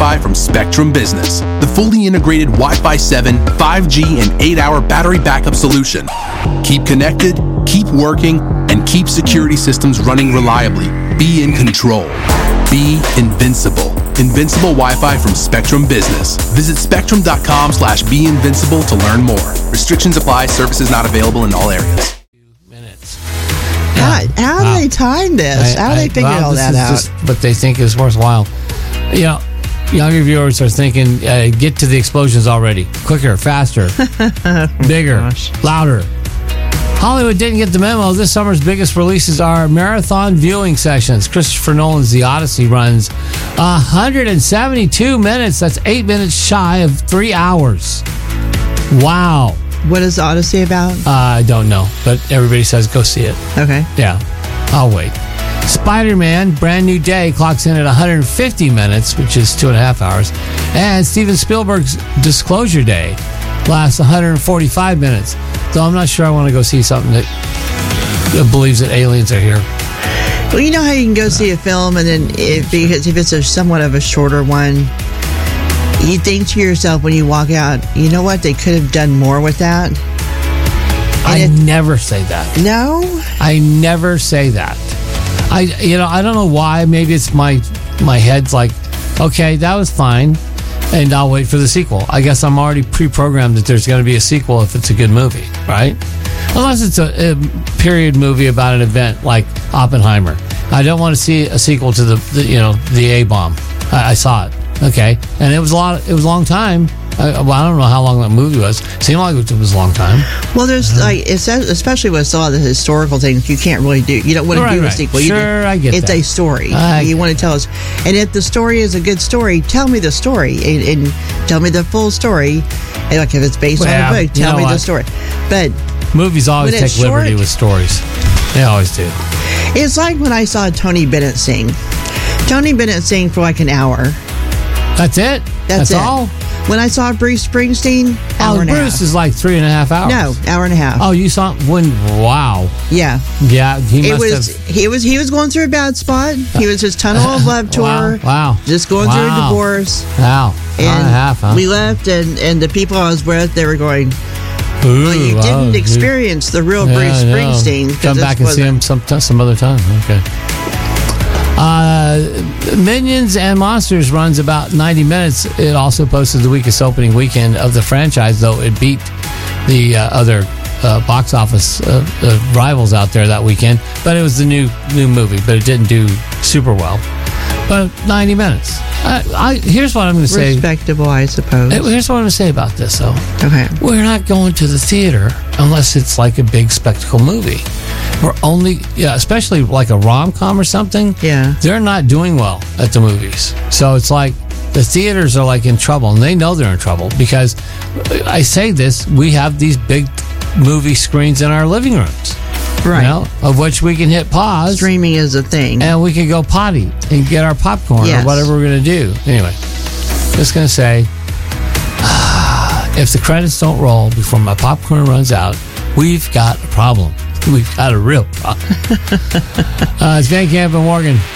Wi-Fi from Spectrum Business, the fully integrated Wi-Fi 7, 5G, and 8-hour battery backup solution. Keep connected, keep working, and keep security systems running reliably. Be in control. Be invincible. Invincible Wi-Fi from Spectrum Business. Visit spectrum.com/beinvincible to learn more. Restrictions apply. Services not available in all areas. How do they time this? How do they figure all that out? Just what they think is worthwhile. You know, younger viewers are thinking, get to the explosions already. Quicker, faster, bigger, louder. Hollywood didn't get the memo. This summer's biggest releases are marathon viewing sessions. Christopher Nolan's The Odyssey runs 172 minutes. That's 8 minutes shy of 3 hours. Wow. What is Odyssey about? I don't know, but everybody says go see it. Okay. Yeah, I'll wait. Spider-Man, Brand New Day, clocks in at 150 minutes, which is 2.5 hours. And Steven Spielberg's Disclosure Day lasts 145 minutes. So I'm not sure I want to go see something that believes that aliens are here. Well, you know how you can go see a film and then if it's somewhat of a shorter one, you think to yourself when you walk out, you know what, they could have done more with that. I never say that. No? I never say that. I don't know why. Maybe it's my head's like, okay, that was fine, and I'll wait for the sequel. I guess I'm already pre-programmed that there's going to be a sequel if it's a good movie, right? Unless it's a period movie about an event like Oppenheimer. I don't want to see a sequel to the A-bomb. I saw it. Okay, and it was a long time. I don't know how long that movie was. Seemed like it was a long time. Well, there's especially with a lot of the historical things, you can't really do. You don't want to do a sequel. I get it's that. a story. You want to tell us, and if the story is a good story, tell me the story and tell me the full story. And like if it's based on a book, tell me the story. But movies always take liberty with stories. They always do. It's like when I saw Tony Bennett sing. Tony Bennett sang for like an hour. That's it? That's it. all? When I saw Bruce Springsteen, hour and a half. Bruce is like 3.5 hours. No, hour and a half. Oh, you saw when? Wow. Yeah. Yeah, he was going through a bad spot. He was his Tunnel of Love tour. Wow. Just going through a divorce. Wow. And hour and a half, huh? We left, and the people I was with, they were going, well, you didn't experience the real Bruce Springsteen. Come back and see him some other time. Okay. Minions and Monsters runs about 90 minutes. It also posted the weakest opening weekend of the franchise, though it beat the other box office rivals out there that weekend. But it was the new movie, but it didn't do super well. But 90 minutes. Here's what I'm going to say. Respectable, I suppose. Here's what I'm going to say about this, though. Okay. We're not going to the theater unless it's like a big spectacle movie. We're only, especially like a rom-com or something. Yeah. They're not doing well at the movies. So it's like the theaters are like in trouble, and they know they're in trouble because I say this, we have these big movie screens in our living rooms. Right. Of which we can hit pause. Streaming is a thing. And we can go potty and get our popcorn or whatever we're going to do. Anyway, just going to say, if the credits don't roll before my popcorn runs out, we've got a problem. We've got a real problem. It's Van Camp and Morgan.